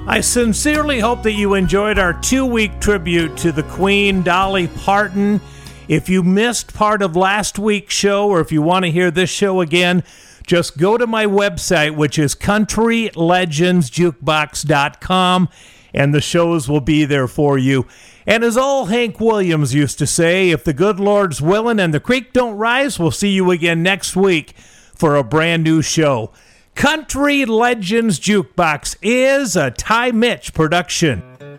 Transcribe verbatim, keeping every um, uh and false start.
I sincerely hope that you enjoyed our two-week tribute to the Queen, Dolly Parton. If you missed part of last week's show, or if you want to hear this show again, just go to my website, which is country legends jukebox dot com, and the shows will be there for you. And as old Hank Williams used to say, if the good Lord's willing and the creek don't rise, we'll see you again next week for a brand new show. Country Legends Jukebox is a Ty Mitch production.